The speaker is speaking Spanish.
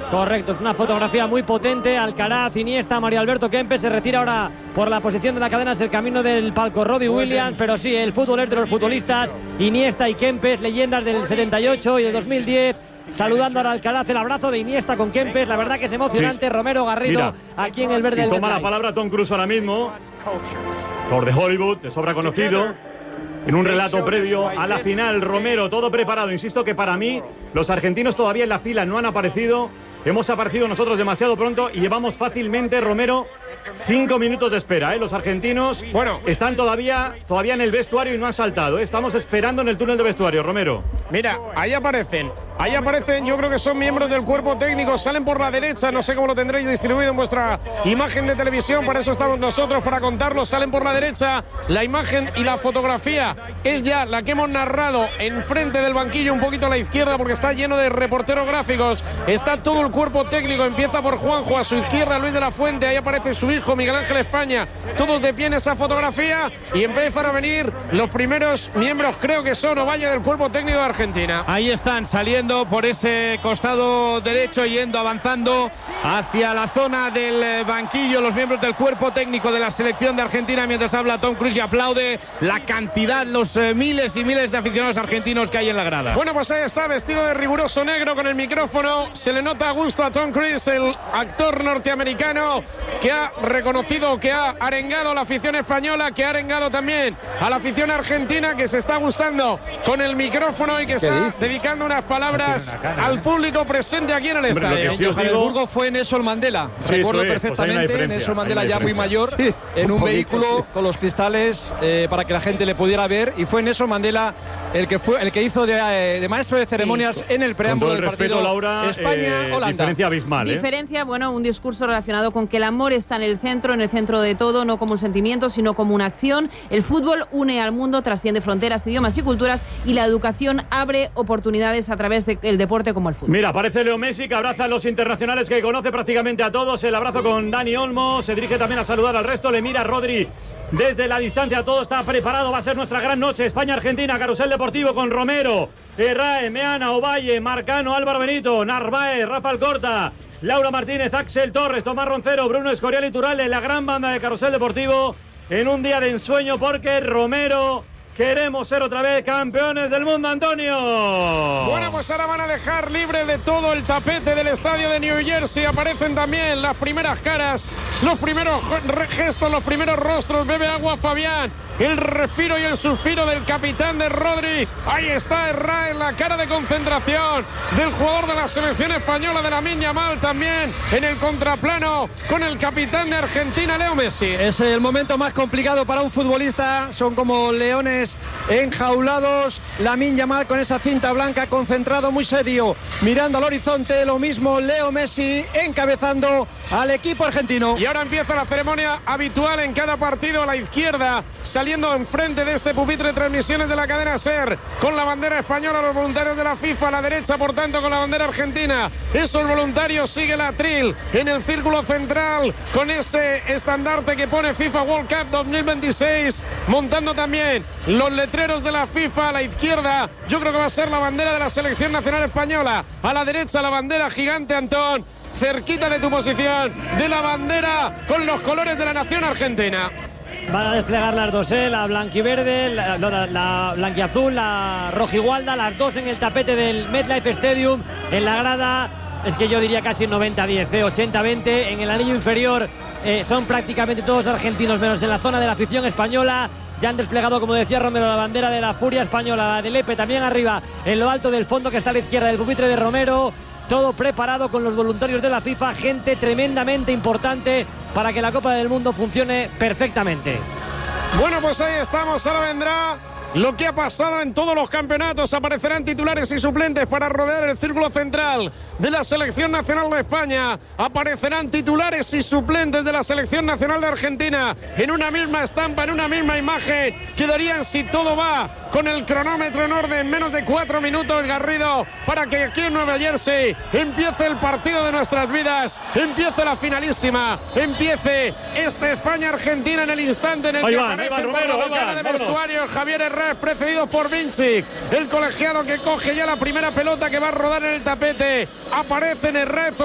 Correcto, es una fotografía muy potente. Alcaraz, Iniesta, Mario Alberto Kempes. Se retira ahora por la posición de la cadena, es el camino del palco Robbie Williams. Pero sí, el fútbol es de los futbolistas. Iniesta y Kempes, leyendas del 78 y del 2010. Saludando ahora Alcaraz, el abrazo de Iniesta con Kempes. La verdad que es emocionante. Sí. Romero Garrido, aquí en el verde del toma la palabra Tom Cruise ahora mismo. Por de Hollywood, de sobra conocido. En un relato previo a la final, Romero, todo preparado. Insisto que para mí, los argentinos todavía en la fila no han aparecido. Hemos aparecido nosotros demasiado pronto y llevamos fácilmente, Romero, 5 minutos de espera. Los argentinos están todavía en el vestuario y no han saltado. Estamos esperando en el túnel de vestuario, Romero. Mira, ahí aparecen, yo creo que son miembros del cuerpo técnico, salen por la derecha, no sé cómo lo tendréis distribuido en vuestra imagen de televisión, para eso estamos nosotros, para contarlo, salen por la derecha, la imagen y la fotografía es ya la que hemos narrado enfrente del banquillo, un poquito a la izquierda porque está lleno de reporteros gráficos, está todo el cuerpo técnico, empieza por Juanjo, a su izquierda Luis de la Fuente, ahí aparece su hijo Miguel Ángel España, todos de pie en esa fotografía y empiezan a venir los primeros miembros, creo que son Ovalle del cuerpo técnico de Argentina. Ahí están saliendo por ese costado derecho, avanzando hacia la zona del banquillo los miembros del cuerpo técnico de la selección de Argentina, mientras habla Tom Cruise y aplaude la cantidad, los miles y miles de aficionados argentinos que hay en la grada. Bueno, pues ahí está, vestido de riguroso negro con el micrófono, se le nota a gusto a Tom Cruise, el actor norteamericano que ha reconocido, que ha arengado a la afición española, que ha arengado también a la afición argentina, que se está gustando con el micrófono y que está dedicando unas palabras al público presente aquí en el estadio. En Johannesburgo fue Nelson Mandela, recuerdo perfectamente, pues Nelson Mandela ya muy mayor, en un vehículo con los cristales para que la gente le pudiera ver, y fue Nelson Mandela el que hizo de maestro de ceremonias en el preámbulo del partido Laura, España-Holanda. Diferencia abismal. Diferencia, bueno, un discurso relacionado con que el amor está en el centro de todo, no como un sentimiento, sino como una acción. El fútbol une al mundo, trasciende fronteras, idiomas y culturas, y la educación abre oportunidades a través del deporte como el fútbol. Mira, aparece Leo Messi, que abraza a los internacionales, que conoce prácticamente a todos. El abrazo con Dani Olmo, se dirige también a saludar al resto, le mira a Rodri desde la distancia, todo está preparado, va a ser nuestra gran noche. España-Argentina, carrusel deportivo con Romero, Herrae, Meana, Ovalle, Marcano, Álvaro Benito, Narváez, Rafa Alcorta, Laura Martínez, Axel Torres, Tomás Roncero, Bruno Escorial y Turralde, la gran banda de carrusel deportivo en un día de ensueño, porque Romero, queremos ser otra vez campeones del mundo, Antonio. Bueno, pues ahora van a dejar libre de todo el tapete del estadio de New Jersey. Aparecen también las primeras caras, los primeros gestos, los primeros rostros. Bebe agua Fabián. El respiro y el suspiro del capitán de Rodri. Ahí está Herrera en la cara de concentración del jugador de la selección española, de Lamine Yamal, también en el contraplano con el capitán de Argentina, Leo Messi. Es el momento más complicado para un futbolista. Son como leones enjaulados. Lamine Yamal con esa cinta blanca, concentrado, muy serio, mirando al horizonte. Lo mismo Leo Messi encabezando al equipo argentino. Y ahora empieza la ceremonia habitual en cada partido. A la izquierda, saliendo enfrente de este pupitre, transmisiones de la cadena SER, con la bandera española, los voluntarios de la FIFA. A la derecha, por tanto, con la bandera argentina. Esos voluntarios, sigue la atril en el círculo central con ese estandarte que pone FIFA World Cup 2026, montando también los letreros de la FIFA. A la izquierda, yo creo que va a ser la bandera de la selección nacional española. A la derecha, la bandera gigante, Antón, cerquita de tu posición, de la bandera con los colores de la nación argentina. Van a desplegar las dos, la blanquiverde, la blanquiazul, la rojigualda, las dos en el tapete del MetLife Stadium. En la grada, es que yo diría casi 90-10, 80-20. En el anillo inferior son prácticamente todos argentinos, menos en la zona de la afición española. Ya han desplegado, como decía Romero, la bandera de la Furia Española, la de Lepe también arriba, en lo alto del fondo que está a la izquierda del pupitre de Romero. Todo preparado con los voluntarios de la FIFA, gente tremendamente importante para que la Copa del Mundo funcione perfectamente. Bueno, pues ahí estamos, ahora vendrá lo que ha pasado en todos los campeonatos. Aparecerán titulares y suplentes para rodear el círculo central de la Selección Nacional de España. Aparecerán titulares y suplentes de la Selección Nacional de Argentina en una misma estampa, en una misma imagen. Quedarían, si todo va con el cronómetro en orden, menos de 4 minutos, Garrido, para que aquí en Nueva Jersey empiece el partido de nuestras vidas, empiece la finalísima, empiece este España-Argentina en el instante en el que aparece por la ventana de vestuario Javier Herrera, precedido por Vinci, el colegiado que coge ya la primera pelota que va a rodar en el tapete. Aparece en Herrera.